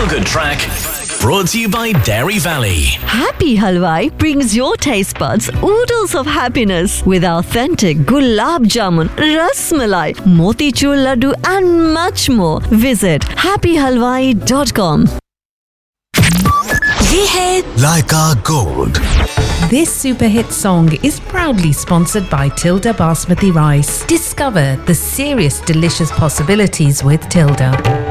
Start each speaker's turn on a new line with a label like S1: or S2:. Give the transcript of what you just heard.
S1: feel-good track brought to you by Dairy Valley.
S2: Happy Halwai brings your taste buds oodles of happiness with authentic gulab jamun, ras malai, motichur laddu and much more. Visit happyhalwai.com.
S3: ये है
S4: Laika Gold.
S5: This super hit song is proudly sponsored by Tilda Basmati Rice. Discover the serious delicious possibilities with Tilda.